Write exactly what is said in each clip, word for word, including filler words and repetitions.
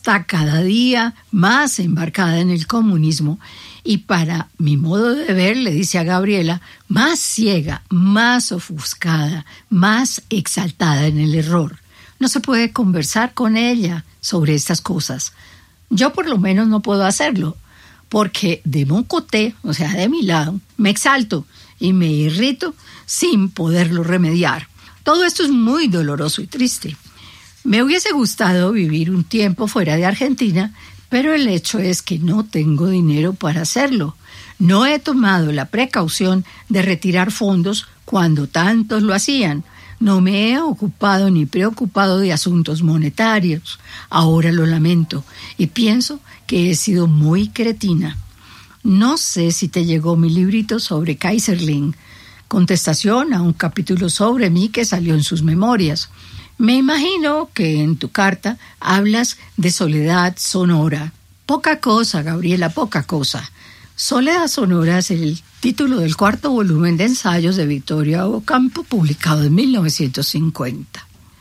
está cada día más embarcada en el comunismo y, para mi modo de ver, le dice a Gabriela, más ciega, más ofuscada, más exaltada en el error. No se puede conversar con ella sobre estas cosas. Yo por lo menos no puedo hacerlo, porque de mon côté, o sea, de mi lado, me exalto y me irrito sin poderlo remediar. Todo esto es muy doloroso y triste. Me hubiese gustado vivir un tiempo fuera de Argentina, pero el hecho es que no tengo dinero para hacerlo. No he tomado la precaución de retirar fondos cuando tantos lo hacían. No me he ocupado ni preocupado de asuntos monetarios. Ahora lo lamento y pienso que he sido muy cretina. No sé si te llegó mi librito sobre Keyserling, contestación a un capítulo sobre mí que salió en sus memorias. Me imagino que en tu carta hablas de soledad sonora. Poca cosa, Gabriela, poca cosa. Soledad sonora es el título del cuarto volumen de ensayos de Victoria Ocampo, publicado en mil novecientos cincuenta.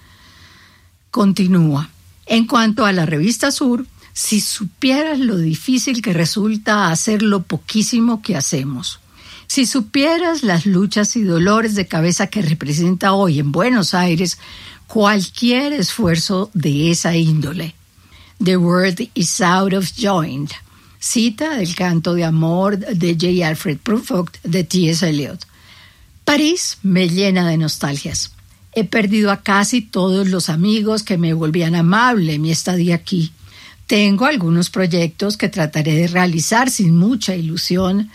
Continúa. En cuanto a la revista Sur, si supieras lo difícil que resulta hacer lo poquísimo que hacemos. Si supieras las luchas y dolores de cabeza que representa hoy en Buenos Aires cualquier esfuerzo de esa índole. The world is out of joint. Cita del canto de amor de J. Alfred Prufrock de T S. Eliot. París me llena de nostalgias. He perdido a casi todos los amigos que me volvían amable mi estadía aquí. Tengo algunos proyectos que trataré de realizar sin mucha ilusión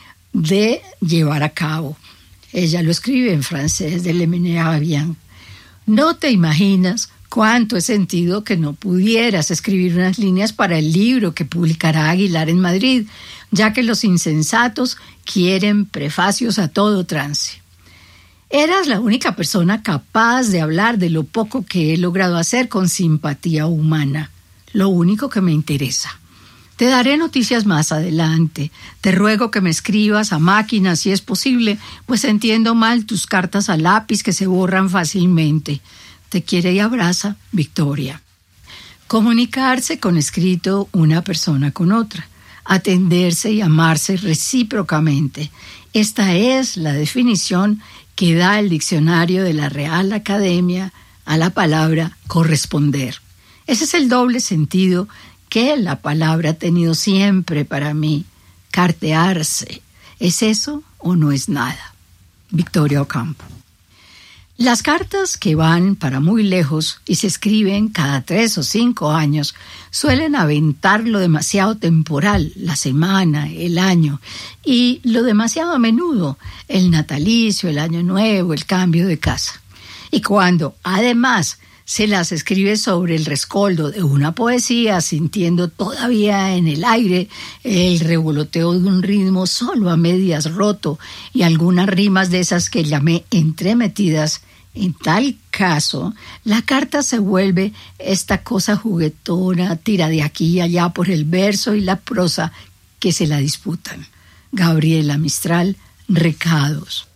de llevar a cabo. Ella lo escribe en francés de Lemonnier. No te imaginas cuánto he sentido que no pudieras escribir unas líneas para el libro que publicará Aguilar en Madrid, ya que los insensatos quieren prefacios a todo trance. Eras la única persona capaz de hablar de lo poco que he logrado hacer con simpatía humana, lo único que me interesa. Te daré noticias más adelante. Te ruego que me escribas a máquina si es posible, pues entiendo mal tus cartas a lápiz que se borran fácilmente. Te quiere y abraza, Victoria. Comunicarse con escrito una persona con otra. Atenderse y amarse recíprocamente. Esta es la definición que da el diccionario de la Real Academia a la palabra corresponder. Ese es el doble sentido que la palabra ha tenido siempre para mí. Cartearse. ¿Es eso o no es nada? Victoria Ocampo. Las cartas que van para muy lejos y se escriben cada tres o cinco años suelen aventar lo demasiado temporal, la semana, el año, y lo demasiado a menudo, el natalicio, el año nuevo, el cambio de casa. Y cuando, además, se las escribe sobre el rescoldo de una poesía, sintiendo todavía en el aire el revoloteo de un ritmo solo a medias roto y algunas rimas de esas que llamé entremetidas. En tal caso, la carta se vuelve esta cosa juguetona, tira de aquí y allá por el verso y la prosa que se la disputan. Gabriela Mistral, Recados.